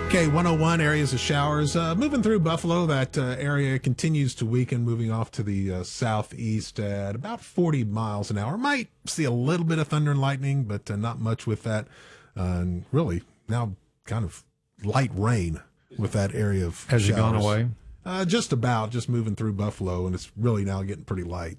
K101 areas of showers. Moving through Buffalo, that area continues to weaken, moving off to the southeast at about 40 miles an hour. Might see a little bit of thunder and lightning, but not much with that. And really, now kind of light rain with that area of Has showers. it gone away? Just moving through Buffalo, and it's really now getting pretty light.